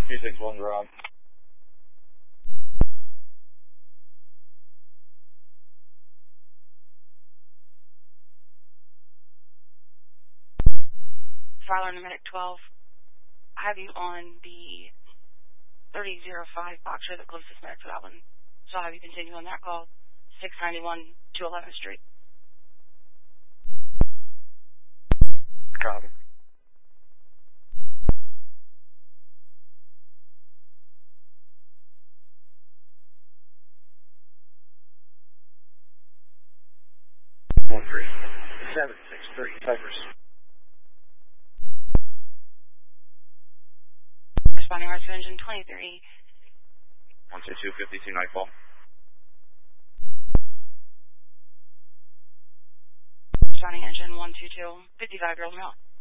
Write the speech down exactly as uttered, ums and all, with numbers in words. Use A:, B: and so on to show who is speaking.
A: two six one Rob.
B: Filer Numeric twelve, I have you on the thirty oh five box or the closest medic to that one. So I'll have you continue on that call, six ninety-one to eleventh Street.
A: Copy. One three seven six three Cypress.
B: Responding rescue engine twenty-three.
A: one two two fifty-two Nightfall.
B: Responding engine one two two fifty-five Girls Mill.